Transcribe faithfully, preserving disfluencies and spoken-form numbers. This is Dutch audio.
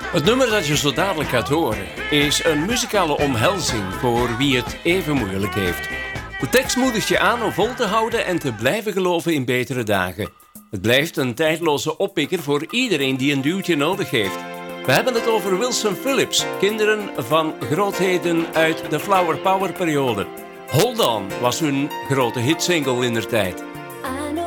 Het nummer dat je zo dadelijk gaat horen is een muzikale omhelzing voor wie het even moeilijk heeft. De tekst moedigt je aan om vol te houden en te blijven geloven in betere dagen. Het blijft een tijdloze oppikker voor iedereen die een duwtje nodig heeft. We hebben het over Wilson Phillips, kinderen van grootheden uit de Flower Power periode. Hold On was hun grote hitsingle in der tijd.